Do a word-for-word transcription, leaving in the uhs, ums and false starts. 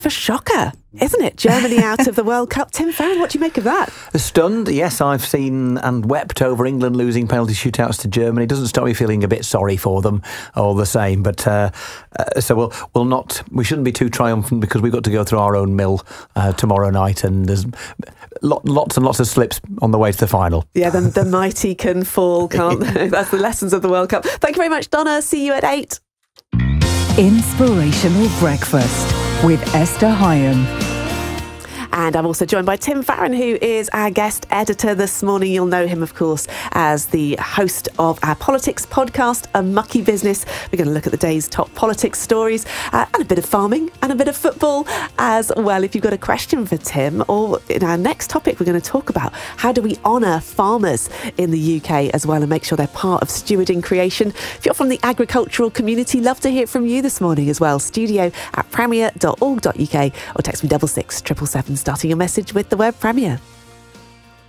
A shocker, isn't it? Germany out of the World Cup. Tim Farron, what do you make of that? Stunned. Yes, I've seen and wept over England losing penalty shootouts to Germany. Doesn't stop me feeling a bit sorry for them all the same. But uh, uh, so we'll we'll not. We shouldn't be too triumphant because we've got to go through our own mill uh, tomorrow night, and there's lot, lots and lots of slips on the way to the final. Yeah, the, the mighty can fall, can't they? That's the lessons of the World Cup. Thank you very much, Donna. See you at eight. Inspirational Breakfast with Esther Hyam. And I'm also joined by Tim Farron, who is our guest editor this morning. You'll know him, of course, as the host of our politics podcast, A Mucky Business. We're going to look at the day's top politics stories uh, and a bit of farming and a bit of football as well. If you've got a question for Tim, or in our next topic, we're going to talk about how do we honour farmers in the U K as well and make sure they're part of stewarding creation. If you're from the agricultural community, love to hear from you this morning as well. Studio at premier dot org dot uk or text me double six triple seven, starting your message with the word Premier.